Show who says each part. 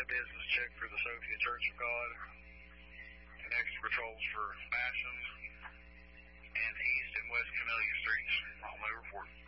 Speaker 1: business check for the Sophia Church of God, and extra patrols for Basham and East and West Camellia Streets. All my report.